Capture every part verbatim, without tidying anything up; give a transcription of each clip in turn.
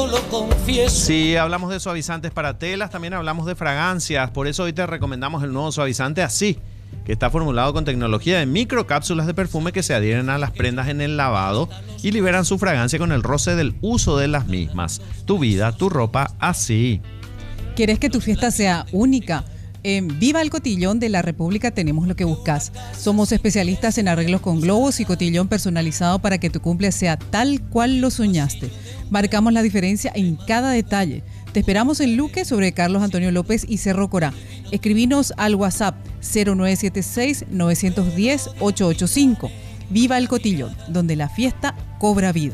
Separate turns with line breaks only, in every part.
lo confieso.
Sí, hablamos de suavizantes para telas, también hablamos de fragancias. Por eso hoy te recomendamos el nuevo suavizante Así, que está formulado con tecnología de microcápsulas de perfume que se adhieren a las prendas en el lavado y liberan su fragancia con el roce del uso de las mismas. Tu vida, tu ropa, Así.
¿Quieres que tu fiesta sea única? En Viva el Cotillón de la República tenemos lo que buscas. Somos especialistas en arreglos con globos y cotillón personalizado para que tu cumple sea tal cual lo soñaste. Marcamos la diferencia en cada detalle. Te esperamos en Luque sobre Carlos Antonio López y Cerro Corá. Escribinos al WhatsApp cero nueve siete seis, nueve uno cero, ocho ocho cinco. Viva el Cotillón, donde la fiesta cobra vida.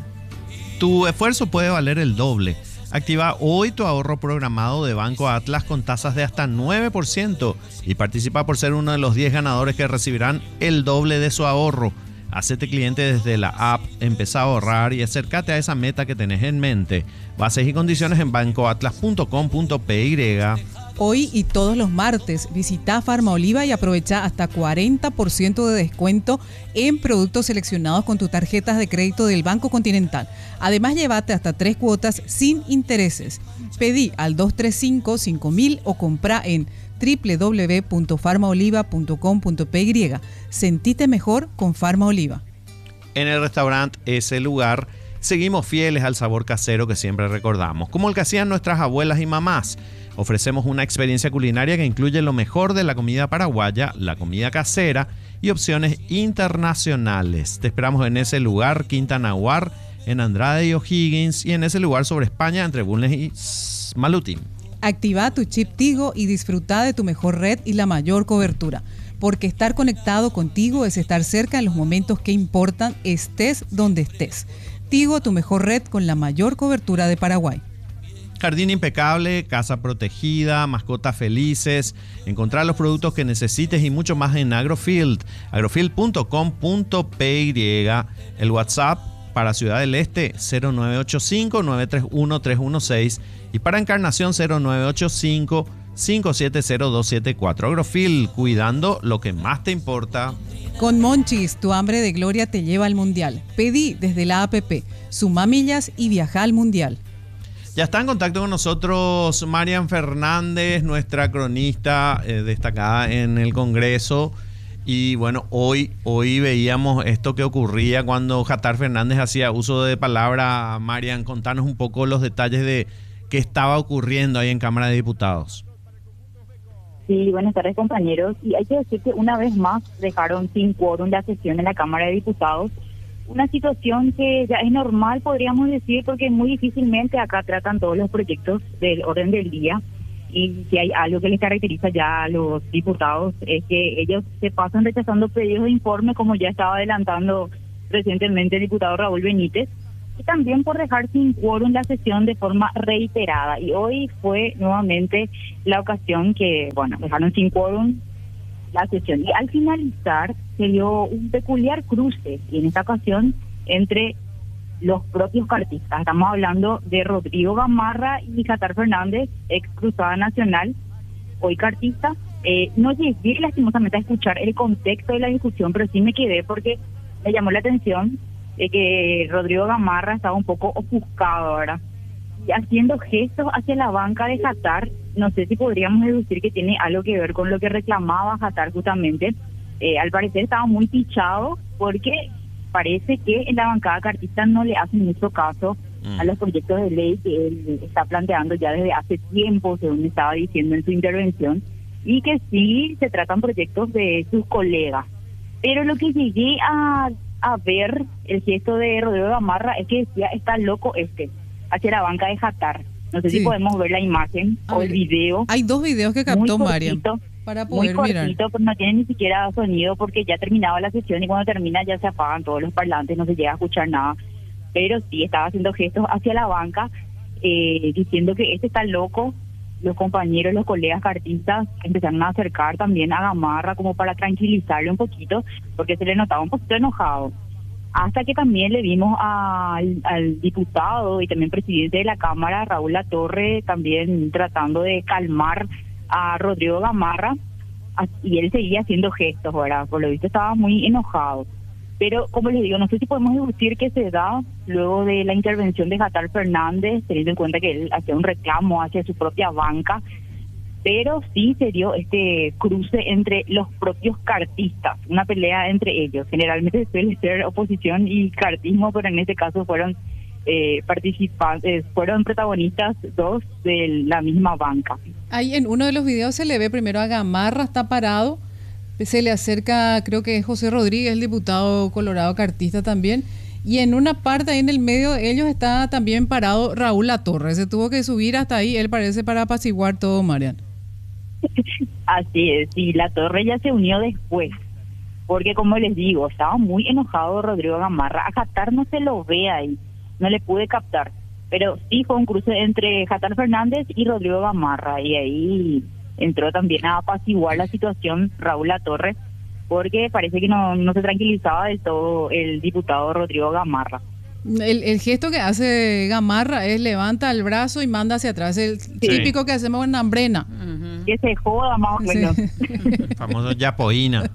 Tu esfuerzo puede valer el doble. Activa hoy tu ahorro programado de Banco Atlas con tasas de hasta nueve por ciento y participa por ser uno de los diez ganadores que recibirán el doble de su ahorro. Hacete cliente desde la app, empezá a ahorrar y acércate a esa meta que tenés en mente. Bases y condiciones en banco atlas punto com punto p y.
Hoy y todos los martes visita Farma Oliva y aprovecha hasta cuarenta por ciento de descuento en productos seleccionados con tus tarjetas de crédito del Banco Continental. Además, llévate hasta tres cuotas sin intereses. Pedí al dos tres cinco, cinco mil o compra en doble u doble u doble u punto farma oliva punto com punto p y. Sentite mejor con Farma Oliva.
En el restaurante Ese Lugar seguimos fieles al sabor casero que siempre recordamos, como el que hacían nuestras abuelas y mamás. Ofrecemos una experiencia culinaria que incluye lo mejor de la comida paraguaya, la comida casera y opciones internacionales. Te esperamos en Ese Lugar, Quinta Nahuar, en Andrade y O'Higgins, y en Ese Lugar sobre España, entre Bulnes y Malutín.
Activa tu chip Tigo y disfruta de tu mejor red y la mayor cobertura. Porque estar conectado contigo es estar cerca en los momentos que importan, estés donde estés. Tigo, tu mejor red con la mayor cobertura de Paraguay.
Jardín impecable, casa protegida, mascotas felices. Encontrar los productos que necesites y mucho más en Agrofield. agrofield punto com punto p y. El WhatsApp para Ciudad del Este cero nueve ocho cinco, nueve tres uno, tres uno seis y para Encarnación cero nueve ocho cinco, cinco siete cero, dos siete cuatro. Agrofield, cuidando lo que más te importa.
Con Monchis, tu hambre de gloria te lleva al Mundial. Pedí desde la app, suma millas y viaja al Mundial.
Ya está en contacto con nosotros Marian Fernández, nuestra cronista eh, destacada en el Congreso. Y bueno, hoy, hoy veíamos esto que ocurría cuando Jatar Fernández hacía uso de palabra. Marian, contanos un poco los detalles de qué estaba ocurriendo ahí en Cámara de Diputados.
Sí, buenas tardes, compañeros. Y hay que decir que una vez más dejaron sin quórum la sesión en la Cámara de Diputados. Una situación que ya es normal, podríamos decir, porque muy difícilmente acá tratan todos los proyectos del orden del día. Y si hay algo que les caracteriza ya a los diputados es que ellos se pasan rechazando pedidos de informe, como ya estaba adelantando recientemente el diputado Raúl Benítez, y también por dejar sin quórum la sesión de forma reiterada. Y hoy fue nuevamente la ocasión que, bueno, dejaron sin quórum la sesión. Y al finalizar se dio un peculiar cruce, y en esta ocasión entre los propios cartistas. Estamos hablando de Rodrigo Gamarra y Jatar Fernández, ex Cruzada Nacional, hoy cartista. Eh, no llegué lastimosamente a escuchar el contexto de la discusión, pero sí me quedé porque me llamó la atención de que Rodrigo Gamarra estaba un poco ofuscado ahora, y haciendo gestos hacia la banca de Jatar. No sé si podríamos deducir que tiene algo que ver con lo que reclamaba Jatar justamente. Eh, al parecer estaba muy pichado porque parece que en la bancada cartista no le hacen mucho caso mm. a los proyectos de ley que él está planteando ya desde hace tiempo, según estaba diciendo en su intervención, y que sí se tratan proyectos de sus colegas. Pero lo que llegué a, a ver, el gesto de Rodrigo Gamarra, es que decía, está loco este, hacia la banca de Jatar. No sé sí. si podemos ver la imagen a o ver. el video.
Hay dos videos que captó Marian para poder
muy cortito,
mirar.
Pero no tiene ni siquiera sonido porque ya terminaba la sesión y cuando termina ya se apagan todos los parlantes, no se llega a escuchar nada. Pero sí estaba haciendo gestos hacia la banca, eh, diciendo que este está loco. Los compañeros, los colegas cartistas empezaron a acercar también a Gamarra como para tranquilizarle un poquito, porque se le notaba un poquito enojado. Hasta que también le vimos al, al diputado y también presidente de la Cámara, Raúl Latorre, también tratando de calmar a Rodrigo Gamarra, y él seguía haciendo gestos, ¿verdad? Por lo visto estaba muy enojado. Pero, como les digo, no sé si podemos deducir que se da luego de la intervención de Jatar Fernández, teniendo en cuenta que él hacía un reclamo hacia su propia banca, pero sí se dio este cruce entre los propios cartistas, una pelea entre ellos. Generalmente suele ser oposición y cartismo, pero en este caso fueron eh, participantes, fueron protagonistas dos de la misma banca.
Ahí en uno de los videos se le ve primero a Gamarra, está parado, se le acerca, creo que es José Rodríguez, el diputado colorado cartista también, y en una parte ahí en el medio de ellos está también parado Raúl Latorre. Se tuvo que subir hasta ahí, él parece, para apaciguar todo, Marian.
Así es, y Latorre ya se unió después, porque como les digo, estaba muy enojado Rodrigo Gamarra. A Jatar no se lo ve ahí, no le pude captar, pero sí fue un cruce entre Jatar Fernández y Rodrigo Gamarra, y ahí entró también a apaciguar la situación Raúl Latorre, porque parece que no, no se tranquilizaba del todo el diputado Rodrigo Gamarra.
El, el gesto que hace Gamarra es levanta el brazo y manda hacia atrás, el sí. típico que hacemos en Ambrena.
Uh-huh. Que se joda más o menos. Sí.
Famoso yapoína.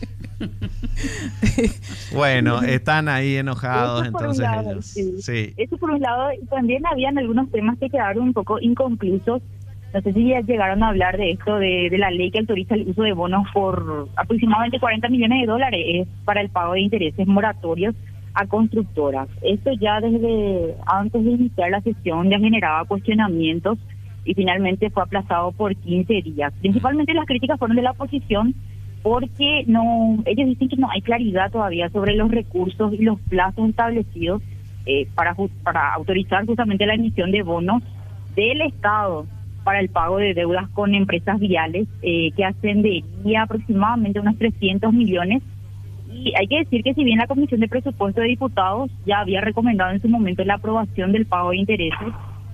Bueno, están ahí enojados entonces
lado,
ellos.
Sí.
Sí.
Eso por un lado, y también habían algunos temas que quedaron un poco inconclusos. No sé si ya llegaron a hablar de esto, de, de la ley que autoriza el uso de bonos por aproximadamente cuarenta millones de dólares para el pago de intereses moratorios a constructoras. Esto ya desde antes de iniciar la sesión ya generaba cuestionamientos y finalmente fue aplazado por quince días. Principalmente las críticas fueron de la oposición porque no, ellos dicen que no hay claridad todavía sobre los recursos y los plazos establecidos eh, para, para autorizar justamente la emisión de bonos del Estado para el pago de deudas con empresas viales eh, que ascendería aproximadamente unos trescientos millones. Y hay que decir que si bien la Comisión de Presupuesto de Diputados ya había recomendado en su momento la aprobación del pago de intereses,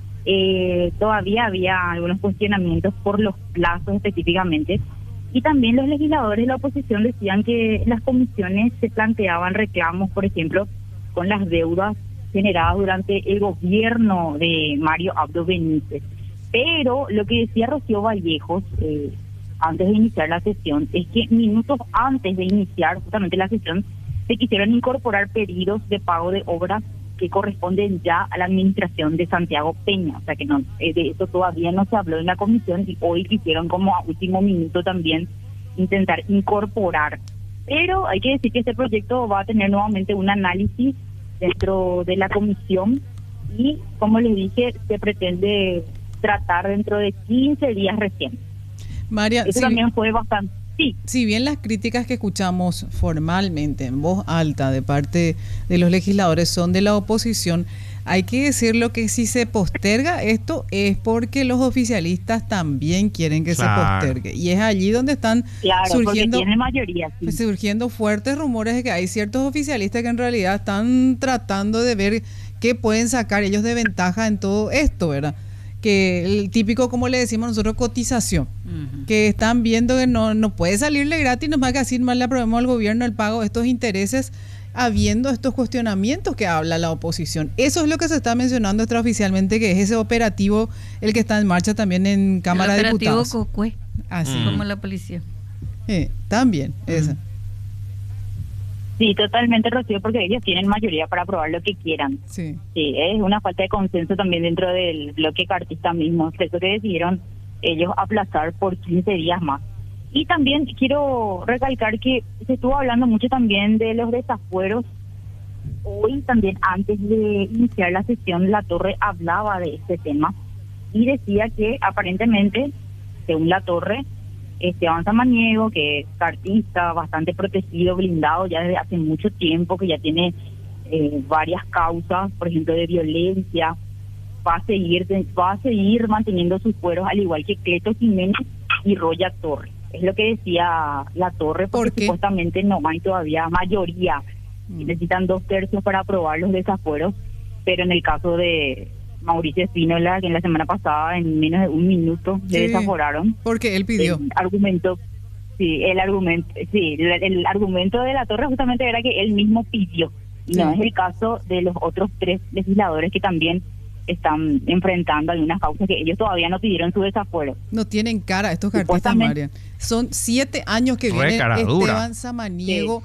eh, todavía había algunos cuestionamientos por los plazos específicamente. Y también los legisladores de la oposición decían que las comisiones se planteaban reclamos, por ejemplo, con las deudas generadas durante el gobierno de Mario Abdo Benítez. Pero lo que decía Rocío Vallejos eh, antes de iniciar la sesión es que minutos antes de iniciar justamente la sesión se quisieron incorporar pedidos de pago de obras que corresponden ya a la administración de Santiago Peña. O sea que no, eh, de eso todavía no se habló en la comisión y hoy quisieron como a último minuto también intentar incorporar. Pero hay que decir que este proyecto va a tener nuevamente un análisis dentro de la comisión y, como les dije, se pretende tratar dentro de quince días recién.
María,
eso
si,
también fue bastante... Sí.
Si bien las críticas que escuchamos formalmente, en voz alta, de parte de los legisladores son de la oposición, hay que decirlo que si se posterga esto es porque los oficialistas también quieren que claro. se postergue. Y es allí donde están
claro,
surgiendo,
tiene mayoría, sí.
surgiendo fuertes rumores de que hay ciertos oficialistas que en realidad están tratando de ver qué pueden sacar ellos de ventaja en todo esto, ¿verdad? Que el típico, como le decimos nosotros, cotización, uh-huh. que están viendo que no, no puede salirle gratis, nomás que así más le aprobemos al gobierno el pago de estos intereses, habiendo estos cuestionamientos que habla la oposición. Eso es lo que se está mencionando extraoficialmente, que es ese operativo el que está en marcha también en Cámara de Diputados.
El operativo Cocue,
así
mm. como la policía.
Eh, también, mm. esa.
Sí, totalmente, Rocío, porque ellos tienen mayoría para aprobar lo que quieran.
Sí.
Sí, es una falta de consenso también dentro del bloque cartista mismo. Por eso que decidieron ellos aplazar por quince días más. Y también quiero recalcar que se estuvo hablando mucho también de los desafueros. Hoy también, antes de iniciar la sesión, Latorre hablaba de este tema y decía que aparentemente, según Latorre, Esteban Samaniego, que es cartista, bastante protegido, blindado ya desde hace mucho tiempo, que ya tiene eh, varias causas, por ejemplo, de violencia, va a seguir va a seguir manteniendo sus fueros, al igual que Cleto Jiménez y Roya Torres. Es lo que decía Latorre, porque
¿Por qué?
Supuestamente no hay todavía mayoría, mm. necesitan dos tercios para aprobar los desafueros, pero en el caso de Mauricio Espínola, que en la semana pasada en menos de un minuto le sí, desaforaron.
Porque él pidió.
El argumento, sí, el argumento, sí, el, el argumento de Latorre justamente era que él mismo pidió. Y sí. no es el caso de los otros tres legisladores que también están enfrentando algunas causas que ellos todavía no pidieron su desafuero.
No tienen cara estos cartistas, María. Son siete años que viene Esteban Samaniego. Sí.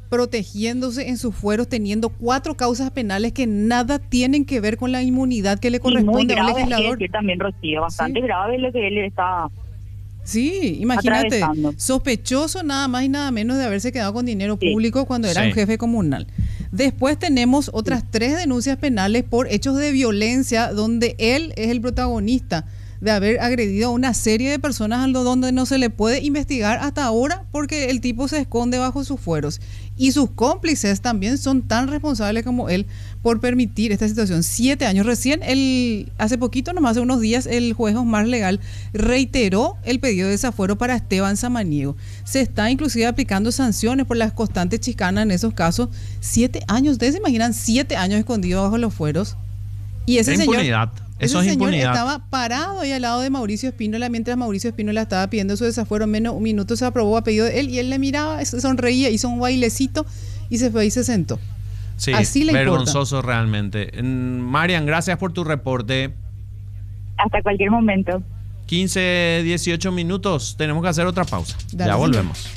protegiéndose en sus fueros, teniendo cuatro causas penales que nada tienen que ver con la inmunidad que le
Y muy
corresponde a un
grave, hay que
legislador.
decir también, Rocío, bastante
Sí.
grave lo que él está...
Sí, imagínate,
atravesando.
sospechoso nada más y nada menos de haberse quedado con dinero
Sí.
público cuando era
Sí.
un jefe comunal. Después tenemos otras tres denuncias penales por hechos de violencia donde él es el protagonista de haber agredido a una serie de personas a lo donde no se le puede investigar hasta ahora porque el tipo se esconde bajo sus fueros. Y sus cómplices también son tan responsables como él por permitir esta situación. Siete años recién, el, hace poquito, nomás hace unos días, el juez Osmar Legal reiteró el pedido de desafuero para Esteban Samaniego. Se está inclusive aplicando sanciones por las constantes chicanas en esos casos. Siete años, ¿ustedes se imaginan siete años escondidos bajo los fueros? Y ese
Es
señor...
impunidad. Eso
Ese
es
señor
impunidad.
estaba parado ahí al lado de Mauricio Espínola mientras Mauricio Espínola estaba pidiendo su desafuero. En menos de un minuto se aprobó a pedido de él y él le miraba, se sonreía, hizo un bailecito y se fue y se sentó.
Sí,
Así le importa.
vergonzoso realmente. Mm, Marian, gracias por tu reporte.
Hasta cualquier momento.
quince, dieciocho minutos. Tenemos que hacer otra pausa.
Dale,
ya
señor.
volvemos.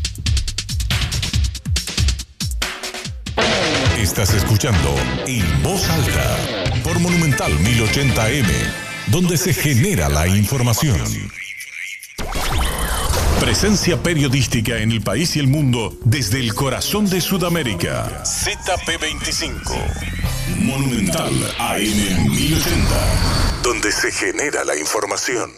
Estás escuchando En Voz Alta por Monumental mil ochenta eme, donde se genera la información. Presencia periodística en el país y el mundo desde el corazón de Sudamérica. Z P veinticinco. Monumental A M mil ochenta, donde se genera la información.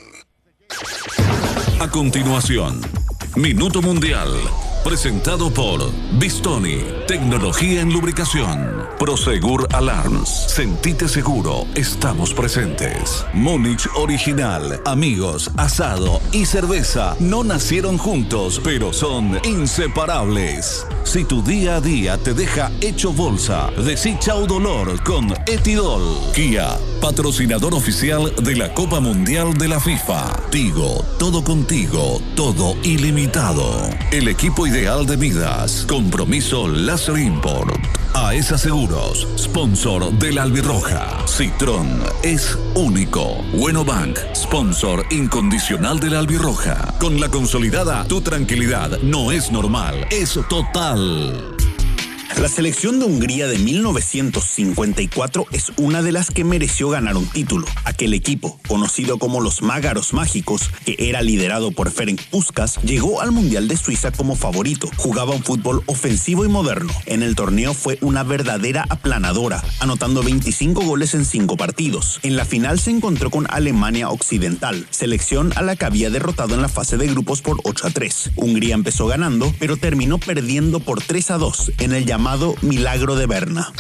A continuación, Minuto Mundial, presentado por Bistoni, tecnología en lubricación. Prosegur Alarms, sentite seguro, estamos presentes. Múnich Original, amigos, asado y cerveza no nacieron juntos, pero son inseparables. Si tu día a día te deja hecho bolsa, decí chau dolor con Etidol. Kia, patrocinador oficial de la Copa Mundial de la FIFA. Tigo, todo contigo, todo ilimitado. El equipo ideal de Midas. Compromiso Láser Import. A E S A Seguros, sponsor de la Albirroja. Citrón es único. Bueno Bank, sponsor incondicional de la Albirroja. Con la consolidada, tu tranquilidad no es normal, es total.
La selección de Hungría de mil novecientos cincuenta y cuatro es una de las que mereció ganar un título. Aquel equipo, conocido como los Mágaros Mágicos, que era liderado por Ferenc Puskás, llegó al Mundial de Suiza como favorito. Jugaba un fútbol ofensivo y moderno. En el torneo fue una verdadera aplanadora, anotando veinticinco goles en cinco partidos. En la final se encontró con Alemania Occidental, selección a la que había derrotado en la fase de grupos por ocho a tres. Hungría empezó ganando, pero terminó perdiendo por tres a dos en el llamado Milagro de Berna.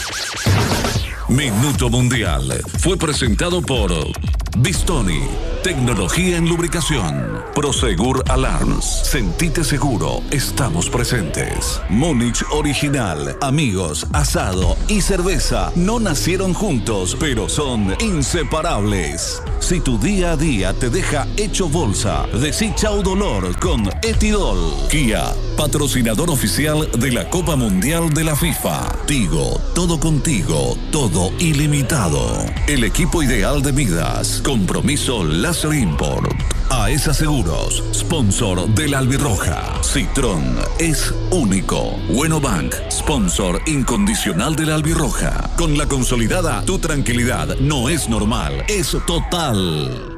Minuto Mundial fue presentado por Bistoni, tecnología en lubricación. Prosegur Alarms, sentite seguro, estamos presentes. Múnich Original, amigos, asado y cerveza no nacieron juntos, pero son inseparables. Si tu día a día te deja hecho bolsa, decí chau dolor con Etidol. Kia, patrocinador oficial de la Copa Mundial de la FIFA. Tigo, todo contigo, todo ilimitado. El equipo ideal de Midas. Compromiso Láser Import. A E S A Seguros, sponsor de la Albirroja. Citrón es único. Bueno Bank, sponsor incondicional de la Albirroja. Con la consolidada, tu tranquilidad no es normal, es total.